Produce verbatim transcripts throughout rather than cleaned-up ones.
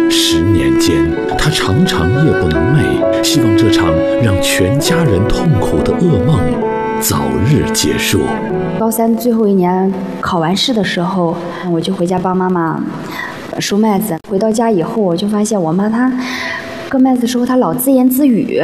十年间，他常常夜不能寐，希望这场让全家人痛苦的噩梦早日结束。 高三最后一年考完试的时候，我就回家帮妈妈收麦子。回到家以后，我就发现我妈她割麦子的时候，她老自言自语。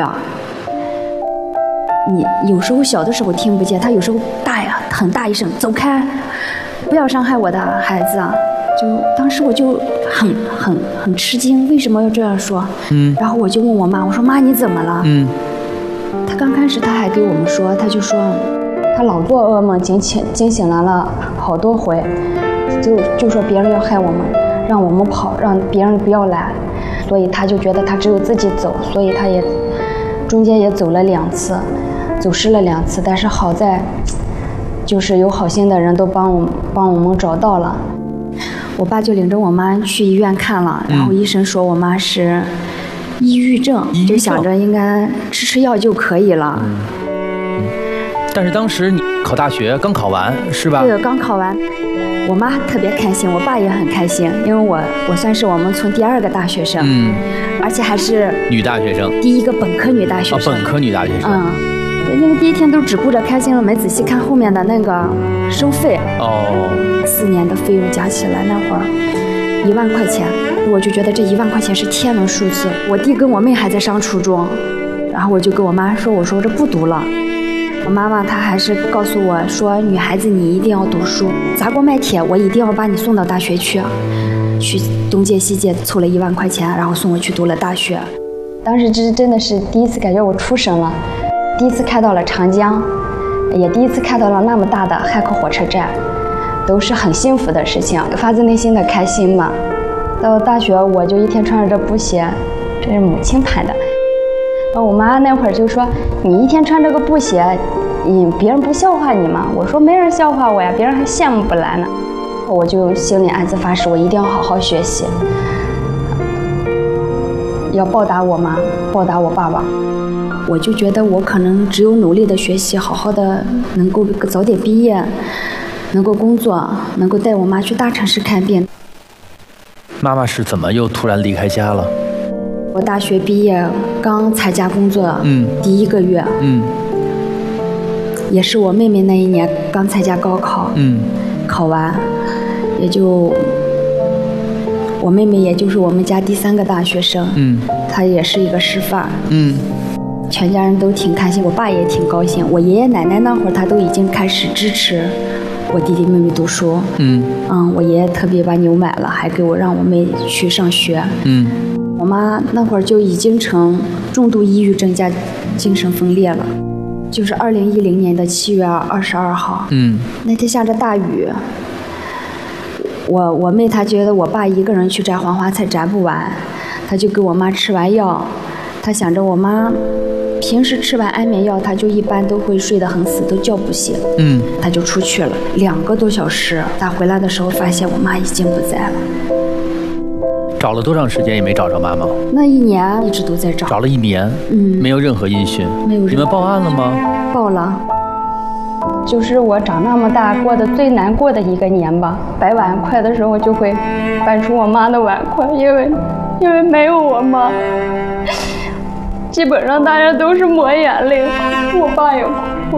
你有时候小的时候听不见，她有时候大呀，很大一声，走开，不要伤害我的孩子。就当时我就很很很吃惊，为什么要这样说？嗯，然后我就问我妈，我说妈你怎么了？嗯，她刚开始她还给我们说，她就说她老做噩梦，惊醒惊醒来了好多回，就就说别人要害我们，让我们跑，让别人不要来，所以她就觉得她只有自己走，所以她也中间也走了两次，走失了两次，但是好在就是有好心的人都帮我帮我们找到了。我爸就领着我妈去医院看了，然后医生说我妈是抑郁症，嗯、就想着应该吃吃药就可以了。 嗯嗯、但是当时你考大学刚考完是吧？ 对，刚考完，我妈特别开心，我爸也很开心，因为我我算是我们村第二个大学生，嗯，而且还是女大学生， 第一个本科女大学生。 哦，本科女大学生。 嗯。因为第一天都只顾着开心了，没仔细看后面的那个收费。哦，四年的费用加起来那会儿一万块钱，我就觉得这一万块钱是天文数字。我弟跟我妹还在上初中，然后我就跟我妈说，我说这不读了。我妈妈她还是告诉我说，女孩子你一定要读书，砸锅卖铁，我一定要把你送到大学去。去东借西借凑了一万块钱，然后送我去读了大学。当时这真的是第一次感觉我出省了。第一次看到了长江，也第一次看到了那么大的汉口火车站，都是很幸福的事情，发自内心的开心嘛。到大学我就一天穿着这布鞋，这是母亲牌的。我妈那会儿就说：“你一天穿这个布鞋，你别人不笑话你吗？”我说：“没人笑话我呀，别人还羡慕不来呢。”我就心里暗自发誓，我一定要好好学习，要报答我妈，报答我爸爸。我就觉得我可能只有努力的学习，好好的能够早点毕业，能够工作，能够带我妈去大城市看病。 妈妈是怎么又突然离开家了？ 我大学毕业刚参加工作，嗯，第一个月，嗯，也是我妹妹那一年刚参加高考，嗯，考完，也就我妹妹也就是我们家第三个大学生，嗯，她也是一个师范，嗯。全家人都挺开心，我爸也挺高兴。我爷爷奶奶那会儿他都已经开始支持我弟弟妹妹读书。嗯嗯，我爷爷特别把牛买了，还给我让我妹去上学。嗯，我妈那会儿就已经成重度抑郁症加精神分裂了。就是二零一零年的七月二十二号，嗯，那天下着大雨，我我妹她觉得我爸一个人去摘黄花菜摘不完，她就给我妈吃完药，她想着我妈。平时吃完安眠药，他就一般都会睡得很死，都叫不醒。嗯，他就出去了两个多小时。他回来的时候，发现我妈已经不在了。 找了多长时间也没找着妈妈？ 那一年一直都在找。 找了一年，嗯，没有任何音讯。 没有。 你们报案了吗？ 报了。就是我长那么大过得最难过的一个年吧。摆碗筷的时候就会搬出我妈的碗筷，因为因为没有我妈。基本上大家都是抹眼泪，我爸也哭。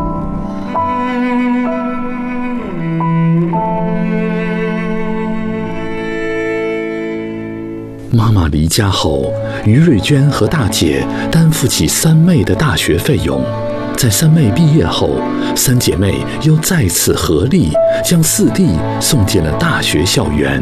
妈妈离家后，于瑞娟和大姐担负起三妹的大学费用。在三妹毕业后，三姐妹又再次合力将四弟送进了大学校园。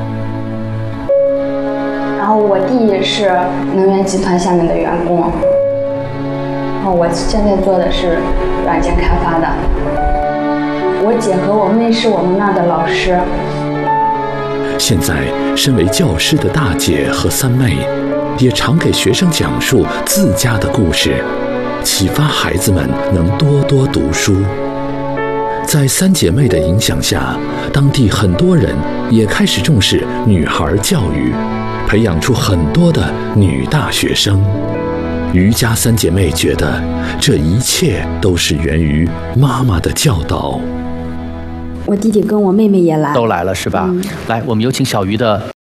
然后我弟也是能源集团下面的员工，然后我现在做的是软件开发的。我姐和我妹是我们那儿的老师。 现在身为教师的大姐和三妹，也常给学生讲述自家的故事，启发孩子们能多多读书。在三姐妹的影响下，当地很多人也开始重视女孩教育，培养出很多的女大学生。于家三姐妹觉得，这一切都是源于妈妈的教导。 我弟弟跟我妹妹也来， 都来了是吧？嗯、来，我们有请小鱼的